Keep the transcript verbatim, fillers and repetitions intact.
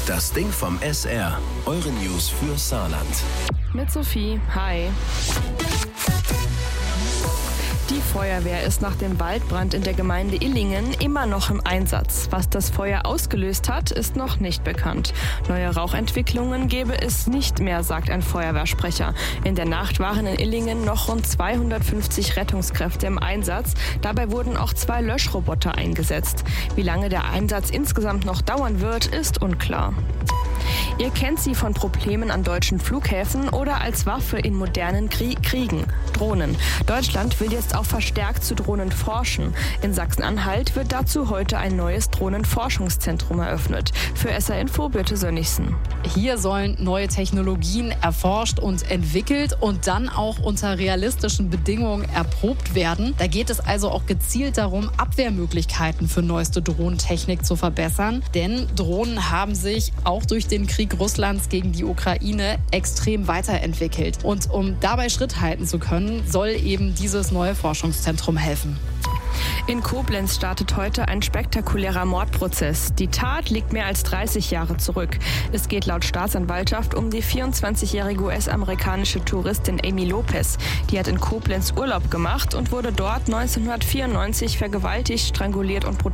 Das Ding vom S R. Eure News für Saarland. Mit Sophie. Hi. Die Feuerwehr ist nach dem Waldbrand in der Gemeinde Illingen immer noch im Einsatz. Was das Feuer ausgelöst hat, ist noch nicht bekannt. Neue Rauchentwicklungen gebe es nicht mehr, sagt ein Feuerwehrsprecher. In der Nacht waren in Illingen noch rund zweihundertfünfzig Rettungskräfte im Einsatz. Dabei wurden auch zwei Löschroboter eingesetzt. Wie lange der Einsatz insgesamt noch dauern wird, ist unklar. Ihr kennt sie von Problemen an deutschen Flughäfen oder als Waffe in modernen Krie- Kriegen. Drohnen. Deutschland will jetzt auch verstärkt zu Drohnen forschen. In Sachsen-Anhalt wird dazu heute ein neues Drohnenforschungszentrum eröffnet. Für S R Info Birte Sönnigsen. Hier sollen neue Technologien erforscht und entwickelt und dann auch unter realistischen Bedingungen erprobt werden. Da geht es also auch gezielt darum, Abwehrmöglichkeiten für neueste Drohnentechnik zu verbessern. Denn Drohnen haben sich auch durch den Krieg Russlands gegen die Ukraine extrem weiterentwickelt. Und um dabei Schritt halten zu können, soll eben dieses neue Forschungszentrum helfen. In Koblenz startet heute ein spektakulärer Mordprozess. Die Tat liegt mehr als dreißig Jahre zurück. Es geht laut Staatsanwaltschaft um die vierundzwanzigjährige U S-amerikanische Touristin Amy Lopez. Die hat in Koblenz Urlaub gemacht und wurde dort neunzehnhundertvierundneunzig vergewaltigt, stranguliert und brutal